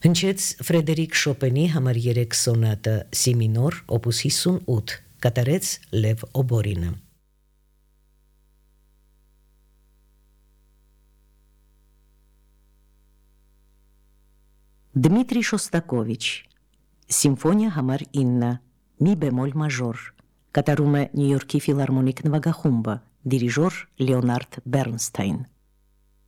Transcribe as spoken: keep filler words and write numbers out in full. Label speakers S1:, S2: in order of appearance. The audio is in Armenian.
S1: Հնչեց Ֆրեդերիկ Շոպենի համար երեք սոնատը սի մինոր, օպուս հիսունութ, կատարեց Լև Օբորինը։ Դմիտրի Շոստակովիչ, Սիմֆոնիա համար ինը, մի բեմոլ մաժոր, կատարում է Նյու Յորքի ֆիլհարմոնիկ նվագախումբը, դիրիժոր Լեոնարդ Բեռնստայն։